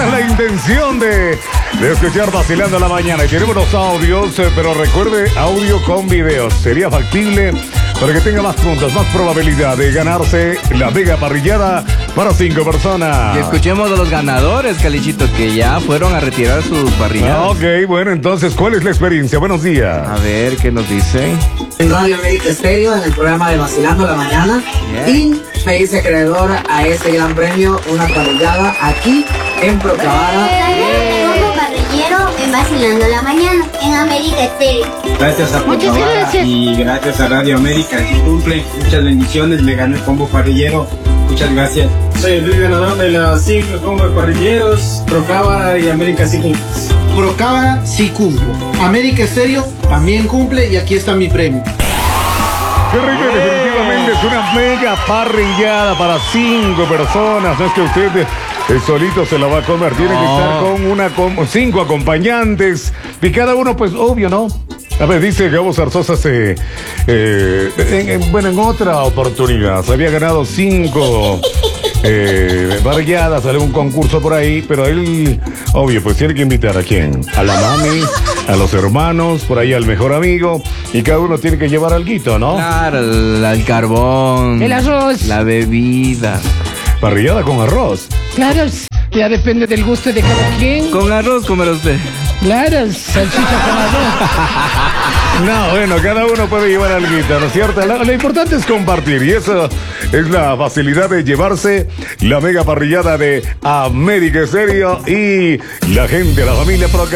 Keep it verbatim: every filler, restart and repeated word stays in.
tengan la intención de, de escuchar Vacilando la Mañana. Y tenemos los audios, eh, pero recuerde, audio con videos. Sería factible para que tenga más puntos, más probabilidad de ganarse la mega parrillada para cinco personas. Y escuchemos a los ganadores, Calichito, que ya fueron a retirar sus parrilladas. Ah, ok, bueno, entonces, ¿cuál es la experiencia? Buenos días. A ver, ¿qué nos dicen? En Radio América Estéreo, en el programa de Vacilando la Mañana. Yeah. Y me hice acreedor a ese gran premio, una parrillada aquí en Procavara. Como parrillero en Vacilando la Mañana, en América Estéreo. Gracias a Muchas Procavara gracias. y gracias a Radio América que cumple. Muchas bendiciones, le gané el combo parrillero. Muchas gracias. Soy el Luis ganador de los cinco combo parrilleros, Procavara y América sí cumple. Procavara sí cumplo. América Estéreo también cumple y aquí está mi premio. Qué rico, definitivamente es una mega parrillada para cinco personas. No es que usted eh, solito se la va a comer, tiene No. que estar con una con cinco acompañantes y cada uno, pues obvio, ¿no? A ver, dice Gabo Zarzosa se, eh, en, en- bueno, en otra oportunidad se había ganado cinco eh, parrilladas, sale un concurso por ahí, pero él, obvio, pues tiene que invitar a quién, a la mami, a los hermanos, por ahí al mejor amigo, y cada uno tiene que llevar alguito, ¿no? Claro, el, el carbón. El arroz. La bebida. Parrillada con arroz. Claro, ya depende del gusto de cada quien. Con arroz comerá usted. Claro, salchicha con arroz. No, bueno, cada uno puede llevar alguito, ¿no es cierto? Lo, lo importante es compartir y eso es la facilidad de llevarse la mega parrillada de América Estéreo y la gente, la familia Proca.